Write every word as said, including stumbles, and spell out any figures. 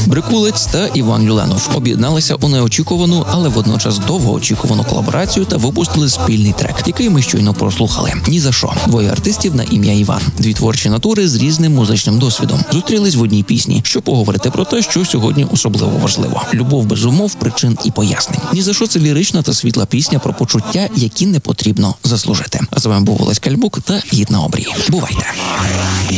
Брикулець та Іван Люленов об'єдналися у неочікувану, але водночас довгоочікувану колаборацію та випустили спільний трек, який ми щойно прослухали. Ні за що. Двоє артистів на ім'я Іван. Дві творчі натури з різним музичним досвідом. Зустрілись в одній пісні, щоб поговорити про те, що сьогодні особливо важливо. Любов без умов, причин і пояснень. Ні за що — це лірична та світла пісня про почуття, які не потрібно заслужити. А з вами був Олесь Кальбук та Гід на обрії. Бувайте!